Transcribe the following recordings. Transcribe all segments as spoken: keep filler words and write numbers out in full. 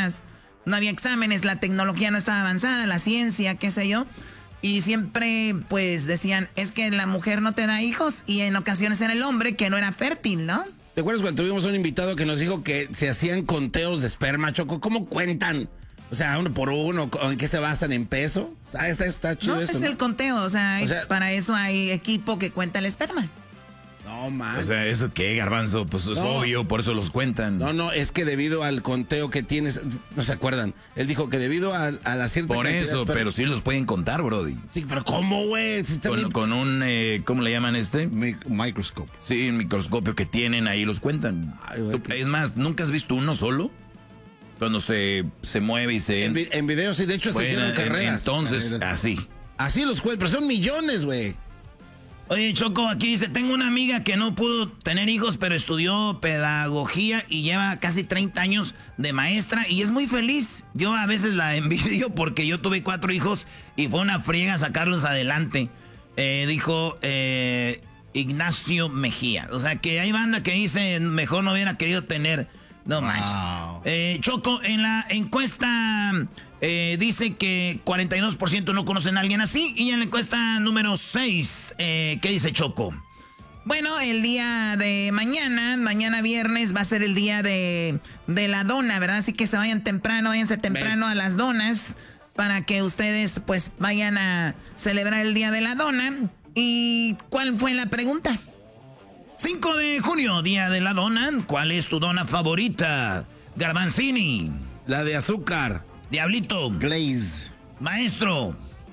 pruebas, no había exámenes, la tecnología no estaba avanzada, la ciencia, qué sé yo. Y siempre, pues, decían, es que la mujer no te da hijos y en ocasiones era el hombre que no era fértil, ¿no? ¿Te acuerdas cuando tuvimos un invitado que nos dijo que se hacían conteos de esperma, Choco? ¿Cómo cuentan? O sea, uno por uno, ¿en qué se basan? ¿En peso? Ah, está, está chido no, eso, es ¿no? el conteo, o sea, hay, O sea, para eso hay equipo que cuenta el esperma. No, man. O sea, ¿eso qué, Garbanzo? Pues es No. obvio, por eso los cuentan. No, no, es que debido al conteo que tienes, no se acuerdan. Él dijo que debido a, a la cierta Por cantidad eso, de esperma- pero sí los pueden contar, Brody. Sí, pero ¿cómo, güey? Si está Con, bien- con un, eh, ¿cómo le llaman este? Microscope. Sí, un microscopio que tienen, ahí los cuentan. Ay, güey, Tú- qué- Es más, ¿nunca has visto uno solo? Cuando se, se mueve y se... En, vi- en video, sí, de hecho se Bueno, hicieron en- carreras. entonces, así. Así los cuentan, pero son millones, güey. Oye, Choco, aquí dice, tengo una amiga que no pudo tener hijos, pero estudió pedagogía y lleva casi treinta años de maestra y es muy feliz. Yo a veces la envidio porque yo tuve cuatro hijos y fue una friega sacarlos adelante. Eh, dijo eh, Ignacio Mejía. O sea, que hay banda que dice, mejor no hubiera querido tener... No manches. Eh, Choco, en la encuesta eh, dice que cuarenta y dos por ciento no conocen a alguien así. Y en la encuesta número seis, eh, ¿qué dice Choco? Bueno, el día de mañana, mañana viernes, va a ser el día de, de la dona, ¿verdad? Así que se vayan temprano, váyanse temprano a las donas para que ustedes pues vayan a celebrar el día de la dona. ¿Y cuál fue la pregunta? cinco de junio, día de la dona. ¿Cuál es tu dona favorita? Garbanzini. La de azúcar. Diablito. Glaze. Maestro.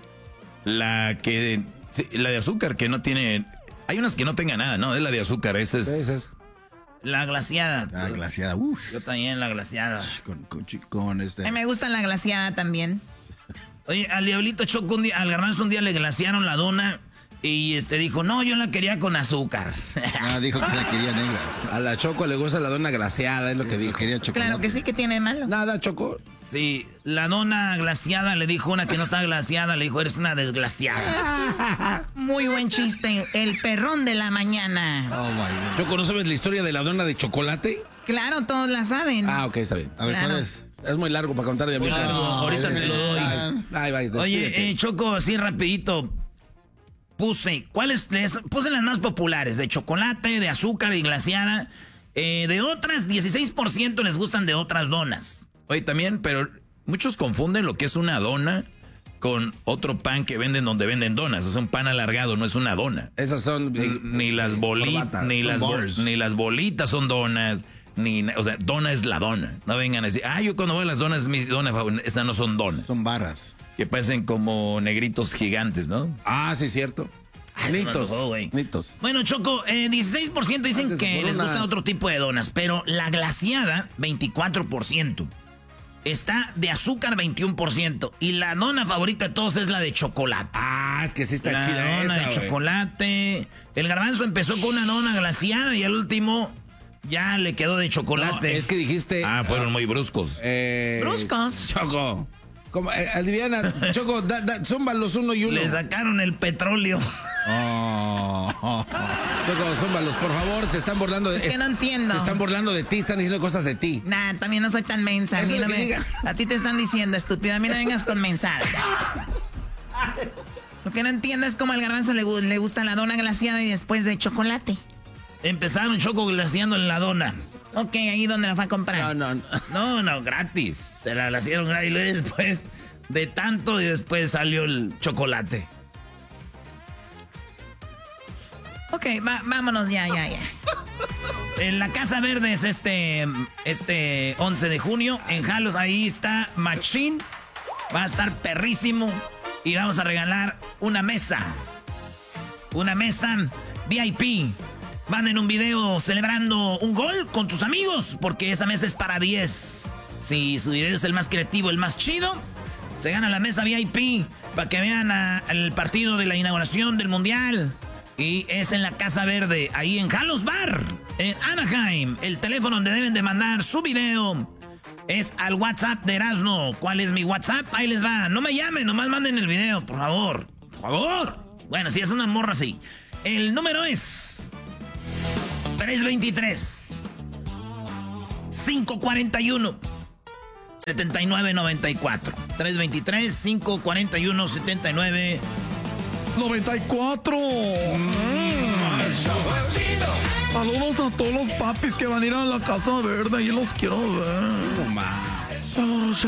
La que... sí, la de azúcar que no tiene... Hay unas que no tengan nada, ¿no? Es la de azúcar, esa es... Esa es. La glaciada. La glaciada. Uf. Yo también la glaciada. Con, con, chi- con este. A mí me gusta la glaciada también. Oye, al Diablito Choco un día, al Garbanzo un día le glaciaron la dona y este dijo, no, yo la quería con azúcar. Ah, dijo que la quería negra. A la Choco le gusta la dona glaseada, es lo que dijo. Quería chocolate. Claro que sí, que tiene de malo. Nada, Choco. Sí, la dona glaciada le dijo una que no estaba glaciada, le dijo, eres una desglaciada. Muy buen chiste, el perrón de la mañana. Oh, my God. Choco, ¿no sabes la historia de la dona de chocolate? Claro, todos la saben. Ah, ok, está bien. A ver, Claro. ¿cuál es? Es muy largo para contar de Muy largo, ahorita te lo doy. Ay, bye, despídete. Oye, eh, Choco, así rapidito. Puse, ¿cuáles? les- Puse las más populares, de chocolate, de azúcar y glaciada. Eh, de otras, dieciséis por ciento les gustan de otras donas. Oye, también, pero muchos confunden lo que es una dona con otro pan que venden donde venden donas. Es un pan alargado, no es una dona. Esos son... eh, Ni las eh, bolitas, corbata. ni son las bo- bars. ni las bolitas son donas, ni, na- o sea, dona es la dona. No vengan a decir, ah, yo cuando voy a las donas, mis donas favoritas, esas no son donas. Son barras. Que parecen como negritos gigantes, ¿no? Ah, sí, cierto. Ah, se me Nitos. antojó, güey. Nitos. Bueno, Choco, eh, dieciséis por ciento dicen Pásense que por les unas. gusta otro tipo de donas, pero la glaciada, veinticuatro por ciento. Está de azúcar, veintiuno por ciento. Y la dona favorita de todos es la de chocolate. Ah, es que sí está la chida dona esa, de güey. chocolate. El Garbanzo empezó con una dona glaciada y al último ya le quedó de No, chocolate. es que dijiste... Ah, fueron muy bruscos. Eh, Bruscos. Choco. Como, eh, adivina, Choco, da, da, zúmbalos uno y uno. Le sacaron el petróleo. Oh. Choco, zúmbalos, por favor, se están burlando de... Es que no entiendo. Se están burlando de ti, están diciendo cosas de ti. Nah, también no soy tan mensa. A, Eso mí es no lo que me- diga. a ti te están diciendo, estúpido. A mí no vengas con mensajes. Lo que no entiendo es cómo al Garbanzo le, gu- le gusta la dona glaciada y después de chocolate. Empezaron Choco glaciando la dona. Ok, ahí donde la fue a comprar. No, no, no. No, no, gratis. Se la glaciaron gratis. Y luego después de tanto y después salió el chocolate. Ok, va- vámonos ya, ya, ya. En la Casa Verde es este, este once de junio. En Jalos, ahí está Machín. Va a estar perrísimo. Y vamos a regalar una mesa. Una mesa V I P. Manden un video celebrando un gol con tus amigos, porque esa mesa es para diez. Si su video es el más creativo, el más chido, se gana la mesa V I P para que vean a- el partido de la inauguración del Mundial. Y es en la Casa Verde, ahí en Jalos Bar, en Anaheim. El teléfono donde deben de mandar su video es al WhatsApp de Erasno. ¿Cuál es mi WhatsApp? Ahí les va. No me llamen, nomás manden el video, por favor. Por favor. Bueno, si es una morra, sí. El número es tres dos tres, cinco cuatro uno, setenta y nueve noventa y cuatro. tres dos tres, cinco cuatro uno, setenta y nueve noventa y cuatro. Saludos a todos los papis que van a ir a la Casa Verde. Ahí los quiero ver. No más.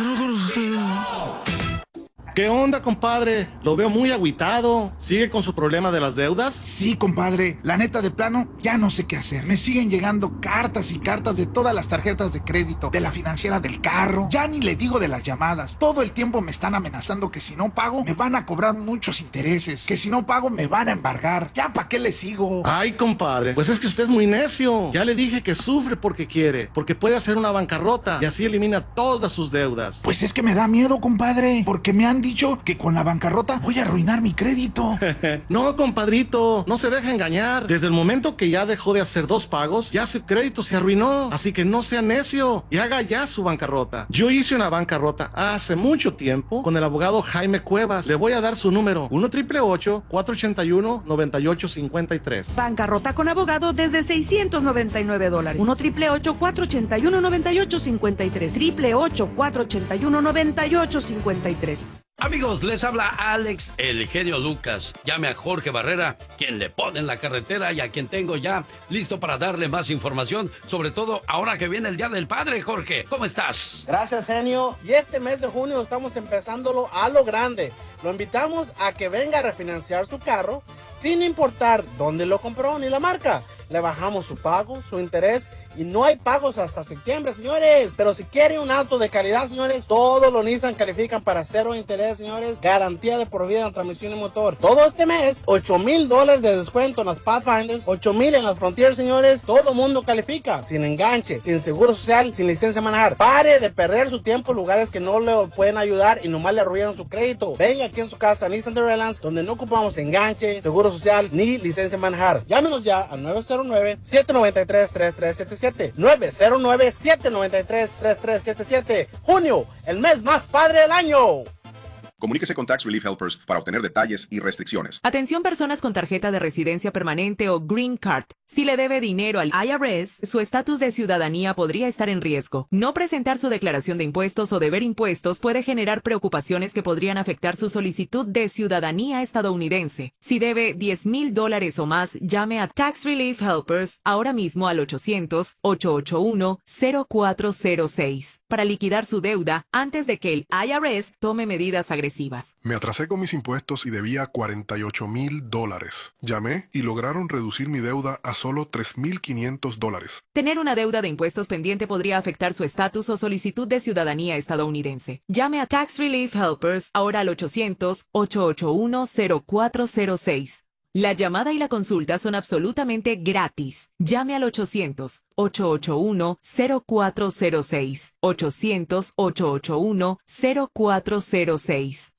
¿Qué onda, compadre? Lo veo muy agüitado. ¿Sigue con su problema de las deudas? Sí, compadre. La neta, de plano, ya no sé qué hacer. Me siguen llegando cartas y cartas de todas las tarjetas de crédito, de la financiera del carro. Ya ni le digo de las llamadas. Todo el tiempo me están amenazando que si no pago, me van a cobrar muchos intereses. Que si no pago, me van a embargar. ¿Ya para qué le sigo? Ay, compadre, pues es que usted es muy necio. Ya le dije que sufre porque quiere, porque puede hacer una bancarrota y así elimina todas sus deudas. Pues es que me da miedo, compadre, porque me han dicho que con la bancarrota voy a arruinar mi crédito. No, compadrito, no se deje engañar. Desde el momento que ya dejó de hacer dos pagos, ya su crédito se arruinó. Así que no sea necio y haga ya su bancarrota. Yo hice una bancarrota hace mucho tiempo con el abogado Jaime Cuevas. Le voy a dar su número: uno triple ocho, cuatro ochenta y uno, noventa y ocho cincuenta y tres. Bancarrota con abogado desde seiscientos noventa y nueve dólares. uno triple ocho, cuatro ochenta y uno, noventa y ocho cincuenta y tres. triple ocho, cuatro ochenta y uno, noventa y ocho cincuenta y tres. Amigos, les habla Alex, el genio Lucas. Llame a Jorge Barrera, quien le pone en la carretera y a quien tengo ya listo para darle más información, sobre todo ahora que viene el Día del Padre. Jorge, ¿cómo estás? Gracias, genio. Y este mes de junio estamos empezándolo a lo grande. Lo invitamos a que venga a refinanciar su carro sin importar dónde lo compró ni la marca. Le bajamos su pago, su interés, y no hay pagos hasta septiembre, señores. Pero si quiere un auto de calidad, señores, todos los Nissan califican para cero interés, señores. Garantía de por vida en la transmisión y motor. Todo este mes, ocho mil dólares de descuento en las Pathfinders, ocho mil en las Frontier, señores. Todo mundo califica, sin enganche, sin seguro social, sin licencia de manejar. Pare de perder su tiempo en lugares que no le pueden ayudar y nomás le arruinan su crédito. Venga aquí en su casa, Nissan The Redlands, donde no ocupamos enganche, seguro social, ni licencia de manejar. Llámenos ya al nueve cero nueve, siete nueve tres, tres tres siete siete. nueve cero nueve, siete nueve tres, tres tres siete siete. Junio, el mes más padre del año. Comuníquese con Tax Relief Helpers para obtener detalles y restricciones. Atención, personas con tarjeta de residencia permanente o Green Card. Si le debe dinero al I R S, su estatus de ciudadanía podría estar en riesgo. No presentar su declaración de impuestos o deber impuestos puede generar preocupaciones que podrían afectar su solicitud de ciudadanía estadounidense. Si debe diez mil dólares o más, llame a Tax Relief Helpers ahora mismo al ochocientos, ocho ocho uno, cero cuatro cero seis para liquidar su deuda antes de que el I R S tome medidas agresivas. Me atrasé con mis impuestos y debía cuarenta y ocho mil dólares. Llamé y lograron reducir mi deuda a solo tres mil quinientos dólares. Tener una deuda de impuestos pendiente podría afectar su estatus o solicitud de ciudadanía estadounidense. Llame a Tax Relief Helpers ahora al ochocientos, ocho ocho uno, cero cuatro cero seis. La llamada y la consulta son absolutamente gratis. Llame al ochocientos, ocho ocho uno, cero cuatro cero seis. ochocientos, ocho ocho uno, cero cuatro cero seis.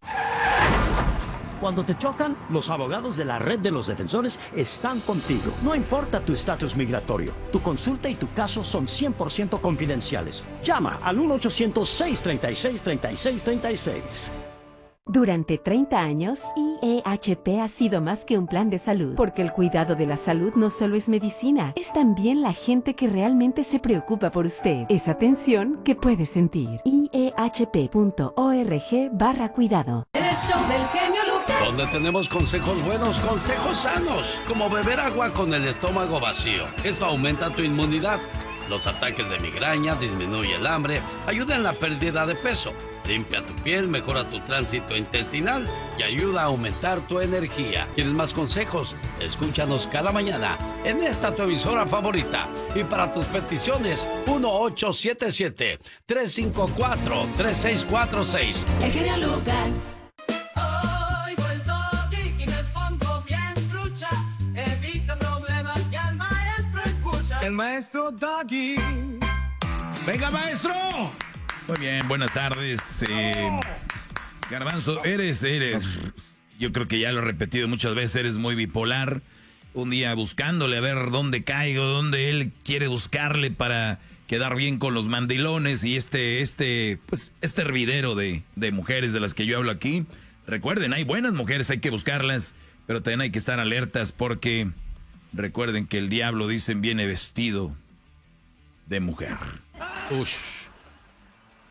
Cuando te chocan, los abogados de la Red de los Defensores están contigo. No importa tu estatus migratorio, tu consulta y tu caso son cien por ciento confidenciales. Llama al uno ochocientos, seis treinta y seis, treinta y seis treinta y seis. Durante treinta años, I E H P ha sido más que un plan de salud, porque el cuidado de la salud no solo es medicina, es también la gente que realmente se preocupa por usted. Es atención que puede sentir. I E H P punto org barra cuidado. El show del genio Lucas. Donde tenemos consejos buenos, consejos sanos, como beber agua con el estómago vacío. Esto aumenta tu inmunidad. Los ataques de migraña, disminuye el hambre, ayuda en la pérdida de peso. Limpia tu piel, mejora tu tránsito intestinal y ayuda a aumentar tu energía. ¿Quieres más consejos? Escúchanos cada mañana en esta tu emisora favorita. Y para tus peticiones, uno ocho siete siete, tres cinco cuatro, tres seis cuatro seis. El genio Lucas. El maestro Doggy. ¡Venga, maestro! Muy bien, buenas tardes. Eh, Garbanzo, eres, eres, yo creo que ya lo he repetido muchas veces, eres muy bipolar. Un día buscándole a ver dónde caigo, dónde él quiere buscarle para quedar bien con los mandilones y este, este, pues, este hervidero de, de mujeres de las que yo hablo aquí. Recuerden, hay buenas mujeres, hay que buscarlas, pero también hay que estar alertas porque recuerden que el diablo, dicen, viene vestido de mujer. Ush.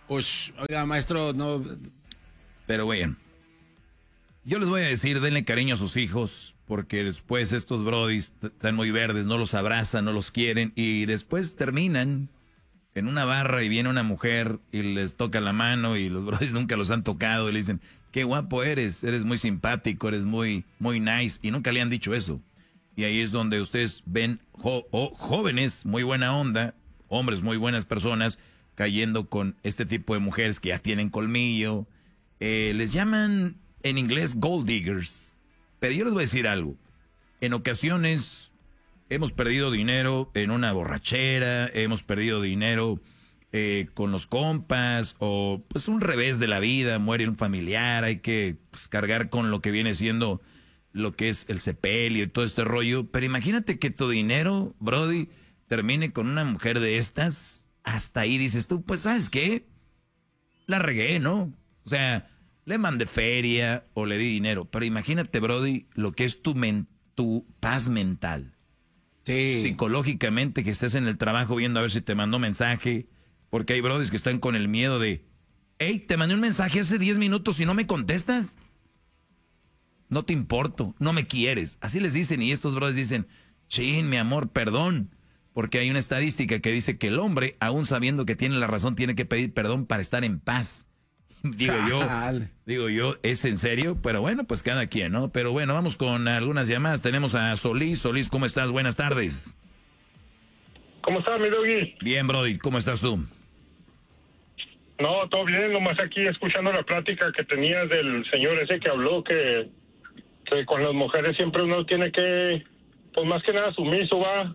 Ush, oiga, maestro, no... Pero bueno, yo les voy a decir, denle cariño a sus hijos, porque después estos brodis están muy verdes, no los abrazan, no los quieren, y después terminan en una barra y viene una mujer y les toca la mano y los brodis nunca los han tocado y le dicen, qué guapo eres, eres muy simpático, eres muy, muy nice, y nunca le han dicho eso. Y ahí es donde ustedes ven jo- oh, jóvenes muy buena onda, hombres muy buenas personas, cayendo con este tipo de mujeres que ya tienen colmillo. Eh, les llaman en inglés gold diggers. Pero yo les voy a decir algo. En ocasiones hemos perdido dinero en una borrachera, hemos perdido dinero eh, con los compas, o pues un revés de la vida, muere un familiar, hay que pues, cargar con lo que viene siendo lo que es el sepelio y todo este rollo. Pero imagínate que tu dinero, Brody, termine con una mujer de estas. Hasta ahí dices tú, pues ¿sabes qué? La regué, ¿no? O sea, le mandé feria o le di dinero. Pero imagínate, Brody, lo que es tu, men- tu paz mental. Sí. Psicológicamente, que estés en el trabajo viendo a ver si te mandó mensaje. Porque hay brodis que están con el miedo de, hey, te mandé un mensaje hace diez minutos y no me contestas. No te importo, no me quieres. Así les dicen, y estos brodis dicen, chin, mi amor, perdón. Porque hay una estadística que dice que el hombre, aún sabiendo que tiene la razón, tiene que pedir perdón para estar en paz. Digo yo, digo yo, ¿es en serio? Pero bueno, pues cada quien, ¿no? Pero bueno, vamos con algunas llamadas. Tenemos a Solís. Solís, ¿cómo estás? Buenas tardes. ¿Cómo estás, mi doggy? Bien, Brody, ¿cómo estás tú? No, todo bien, nomás aquí escuchando la plática que tenías del señor ese que habló que, que con las mujeres siempre uno tiene que, pues más que nada sumiso, va.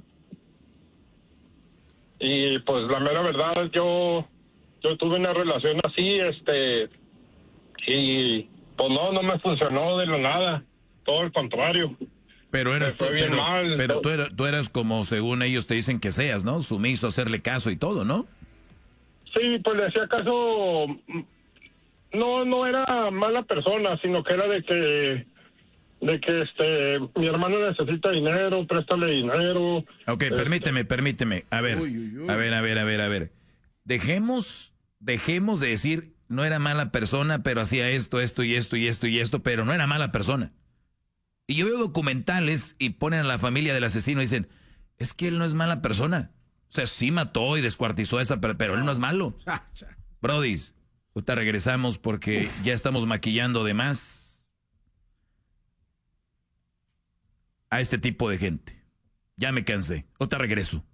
Y pues la mera verdad, yo yo tuve una relación así, este, y pues no, no me funcionó de lo nada, todo el contrario. Pero eras tú, fue bien pero, mal, pero todo. tú, eras, tú eras como según ellos te dicen que seas, ¿no? Sumiso, hacerle caso y todo, ¿no? Sí, pues le hacía caso, no, no era mala persona, sino que era de que, de que este, mi hermano necesita dinero, préstale dinero. Ok, este, permíteme, permíteme. A ver, Uy, uy, uy. a ver, a ver, a ver, a ver. Dejemos, dejemos de decir, no era mala persona, pero hacía esto, esto y esto y esto y esto, pero no era mala persona. Y yo veo documentales y ponen a la familia del asesino y dicen, es que él no es mala persona. O sea, sí mató y descuartizó a esa, pero, pero él no es malo. Brodis, ahorita regresamos porque ya estamos maquillando de más a este tipo de gente. Ya me cansé. Ahorita regreso.